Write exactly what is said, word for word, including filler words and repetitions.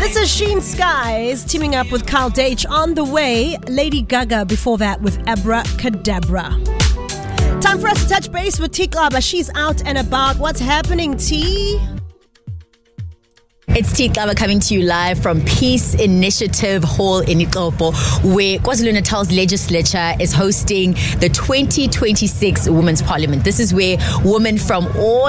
This is Sheen Skies teaming up with Carl Dage on the way. Lady Gaga before that with Abracadabra. Time for us to touch base with T Xaba. She's out and about. What's happening, T? It's T Xaba coming to you live from Peace Initiative Hall in Ikopo, where KwaZulu-Natal's legislature is hosting the twenty twenty-six Women's Parliament. This is where women from all